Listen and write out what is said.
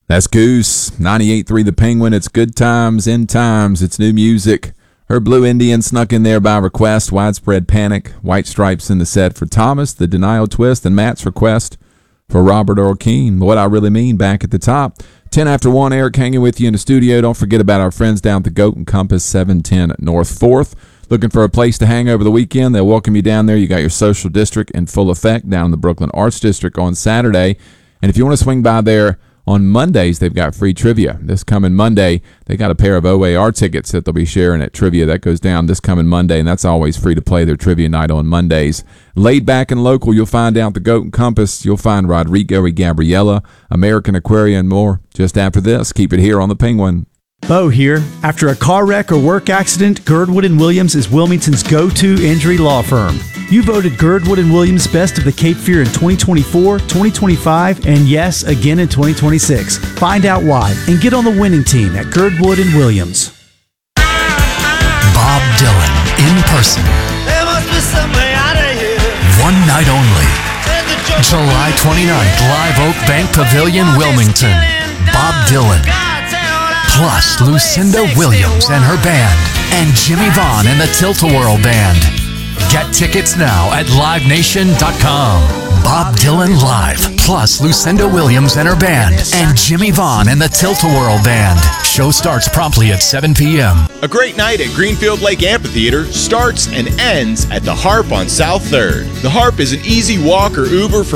That's Goose, 98.3 The Penguin. It's good times, end times. It's new music. Her Blue Indian snuck in there by request. Widespread Panic. White Stripes in the set for Thomas. The Denial Twist. And Matt's request for Robert Earl Keen. What I Really Mean back at the top. 10 after 1, Eric hanging with you in the studio. Don't forget about our friends down at the Goat and Compass, 710 North 4th. Looking for a place to hang over the weekend? They'll welcome you down there. You got your social district in full effect down in the Brooklyn Arts District on Saturday. And if you want to swing by there on Mondays, they've got free trivia. This coming Monday, they got a pair of OAR tickets that they'll be sharing at trivia. That goes down this coming Monday, and that's always free to play their trivia night on Mondays. Laid back and local, you'll find out the Goat and Compass. You'll find Rodrigo y Gabriela, American Aquaria, and more. Just after this, keep it here on the Penguin. Bo here. After a car wreck or work accident, Girdwood & Williams is Wilmington's go-to injury law firm. You voted Girdwood & Williams Best of the Cape Fear in 2024, 2025, and yes, again in 2026. Find out why and get on the winning team at Girdwood & Williams. Bob Dylan in person. There must be some way out of here. One night only. July 29th, Live Oak Bank Pavilion, Wilmington. Bob Dylan. Plus Lucinda Williams and her band. And Jimmy Vaughn and the Tilt-A-Whirl Band. Get tickets now at livenation.com. Bob Dylan Live, plus Lucinda Williams and her band, and Jimmy Vaughn and the Tilt-A-Whirl Band. Show starts promptly at 7 p.m. A great night at Greenfield Lake Amphitheater starts and ends at the Harp on South 3rd. The Harp is an easy walk or Uber from